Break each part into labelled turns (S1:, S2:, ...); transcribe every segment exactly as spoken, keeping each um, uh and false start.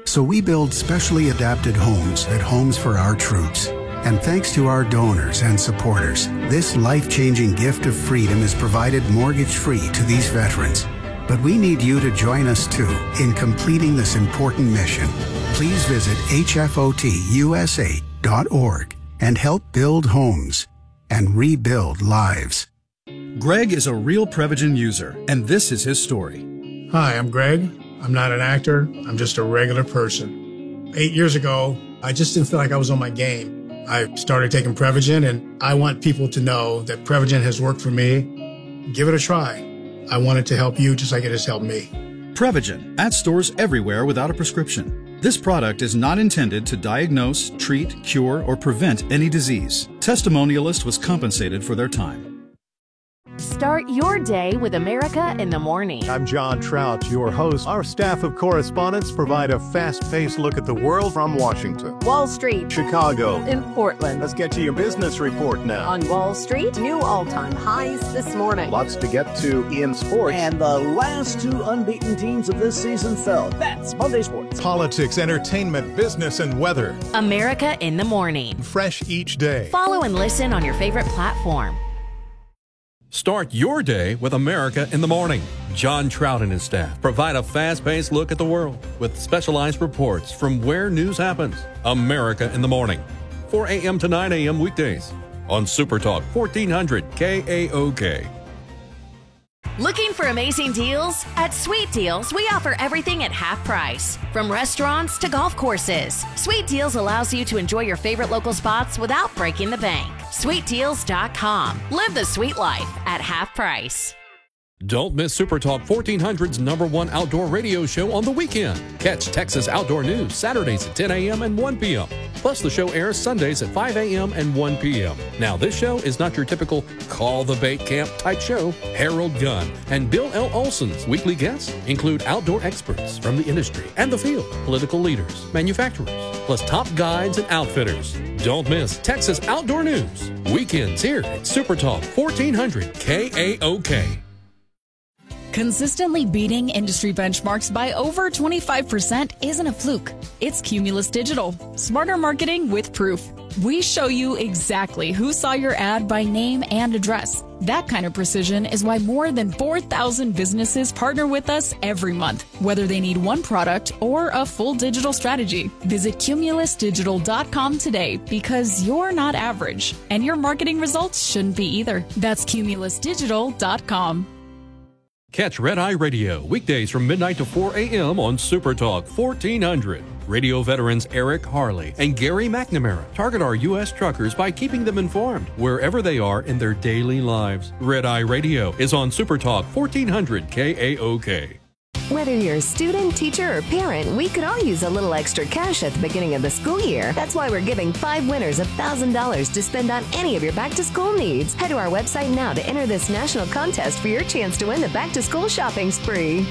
S1: So we build specially adapted homes at Homes for Our Troops. And thanks to our donors and supporters, this life-changing gift of freedom is provided mortgage-free to these veterans. But we need you to join us, too, in completing this important mission. Please visit H F O T U S A dot org and help build homes and rebuild lives.
S2: Greg is a real Prevagen user, and this is his story.
S3: Hi, I'm Greg. I'm not an actor. I'm just a regular person. Eight years ago, I just didn't feel like I was on my game. I started taking Prevagen, and I want people to know that Prevagen has worked for me. Give it a try. I want it to help you just like it has helped me.
S2: Prevagen, at stores everywhere without a prescription. This product is not intended to diagnose, treat, cure, or prevent any disease. Testimonialist was compensated for their time.
S4: Start your day with America in the Morning.
S5: I'm John Trout, your host. Our staff of correspondents provide a fast-paced look at the world from Washington,
S6: Wall Street,
S5: Chicago,
S6: in Portland.
S5: Let's get to your business report now.
S6: On Wall Street, new all-time highs this morning.
S5: Lots to get to in sports.
S7: And the last two unbeaten teams of this season fell. That's Monday Sports.
S5: Politics, entertainment, business, and weather.
S4: America in the Morning.
S5: Fresh each day.
S4: Follow and listen on your favorite platform.
S8: Start your day with America in the Morning. John Trout and his staff provide a fast-paced look at the world with specialized reports from where news happens. America in the Morning, four a.m. to nine a.m. weekdays on Super Talk fourteen hundred K A O K.
S4: Looking for amazing deals? At Sweet Deals, we offer everything at half price. From restaurants to golf courses, Sweet Deals allows you to enjoy your favorite local spots without breaking the bank. sweet deals dot com. Live the sweet life at half price.
S8: Don't miss Super Talk fourteen hundred's number one outdoor radio show on the weekend. Catch Texas Outdoor News Saturdays at ten a.m. and one p.m. Plus, the show airs Sundays at five a.m. and one p.m. Now, this show is not your typical call the bait camp type show. Harold Gunn and Bill L. Olson's weekly guests include outdoor experts from the industry and the field, political leaders, manufacturers, plus top guides and outfitters. Don't miss Texas Outdoor News weekends here at Super Talk fourteen hundred K A O K.
S9: Consistently beating industry benchmarks by over twenty-five percent isn't a fluke. It's Cumulus Digital. Smarter marketing with proof. We show you exactly who saw your ad by name and address. That kind of precision is why more than four thousand businesses partner with us every month, whether they need one product or a full digital strategy. Visit cumulus digital dot com today because you're not average, and your marketing results shouldn't be either. That's cumulus digital dot com.
S8: Catch Red Eye Radio weekdays from midnight to four a.m. on Super Talk fourteen hundred. Radio veterans Eric Harley and Gary McNamara target our U S truckers by keeping them informed wherever they are in their daily lives. Red Eye Radio is on Super Talk fourteen hundred K A O K.
S10: Whether you're a student, teacher, or parent, we could all use a little extra cash at the beginning of the school year. That's why we're giving five winners one thousand dollars to spend on any of your back-to-school needs. Head to our website now to enter this national contest for your chance to win the back-to-school shopping spree.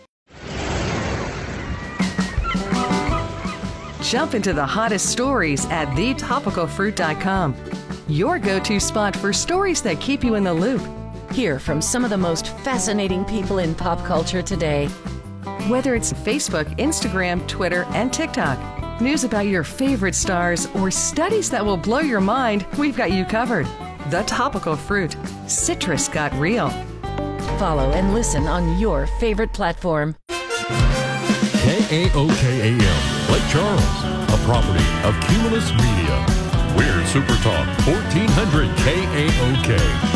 S11: Jump into the hottest stories at the topical fruit dot com. Your go-to spot for stories that keep you in the loop. Hear from some of the most fascinating people in pop culture today. Whether it's Facebook, Instagram, Twitter, and TikTok, news about your favorite stars, or studies that will blow your mind, we've got you covered. The Topical Fruit. Citrus got real.
S4: Follow and listen on your favorite platform.
S12: K A O K A M, Lake Charles, a property of Cumulus Media. We're Super Talk fourteen hundred K A O K.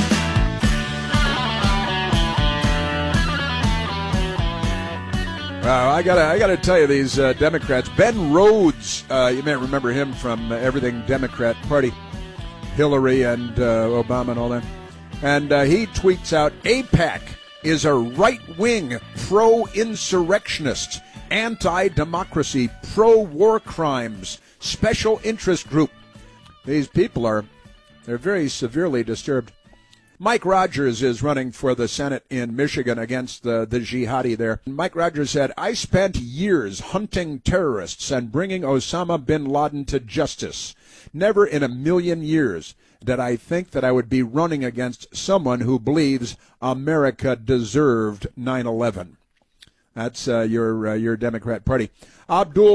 S13: Uh, I gotta, I gotta tell you, these uh, Democrats. Ben Rhodes, uh, you may remember him from uh, everything Democrat Party, Hillary and uh, Obama and all that. And uh, he tweets out, AIPAC is a right-wing, pro-insurrectionist, anti-democracy, pro-war crimes, special interest group. These people are, they're very severely disturbed. Mike Rogers is running for the Senate in Michigan against the, the jihadi there. Mike Rogers said, I spent years hunting terrorists and bringing Osama bin Laden to justice. Never in a million years did I think that I would be running against someone who believes America deserved nine eleven. That's uh, your uh, your Democrat Party. Abdul